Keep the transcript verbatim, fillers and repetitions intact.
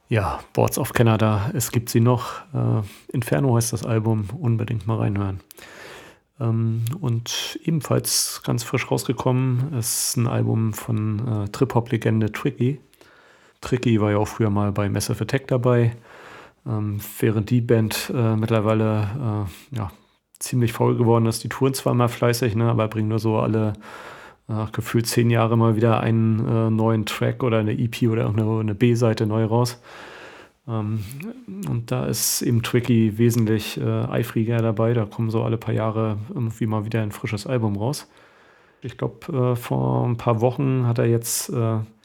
Ja, Boards of Canada, es gibt sie noch. Äh, Inferno heißt das Album, unbedingt mal reinhören. Ähm, und ebenfalls ganz frisch rausgekommen ist ein Album von äh, Trip-Hop-Legende Tricky. Tricky war ja auch früher mal bei Massive Attack dabei, ähm, während die Band äh, mittlerweile äh, ja, ziemlich faul geworden ist. Die touren zwar mal fleißig, ne, aber bringen nur so alle äh, gefühlt zehn Jahre mal wieder einen äh, neuen Track oder eine E P oder irgendeine eine B-Seite neu raus. Ähm, und da ist eben Tricky wesentlich äh, eifriger dabei. Da kommen so alle paar Jahre irgendwie mal wieder ein frisches Album raus. Ich glaube, äh, vor ein paar Wochen hat er jetzt äh,